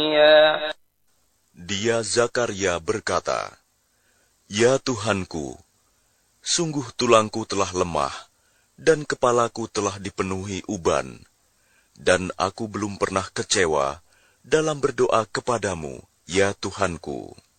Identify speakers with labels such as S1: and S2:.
S1: Dia Zakaria berkata, "Ya Tuhanku, sungguh tulangku telah lemah, dan kepalaku telah dipenuhi uban, dan aku belum pernah kecewa dalam berdoa kepadamu, ya Tuhanku."